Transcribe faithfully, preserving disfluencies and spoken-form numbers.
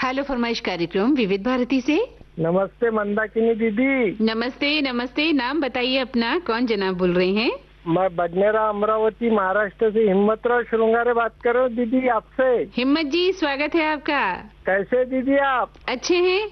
Hello फरमाइश कार्यक्रम विविध भारती से। नमस्ते मंदाकिनी दीदी। नमस्ते नमस्ते, नाम बताइए अपना, कौन जनाब बोल रहे हैं? मैं बडनेरा अमरावती महाराष्ट्र से हिम्मतराव श्रृंगारे बात कर रहा हूँ दीदी आपसे। हिम्मत जी, स्वागत है आपका। कैसे दीदी आप? अच्छे हैं।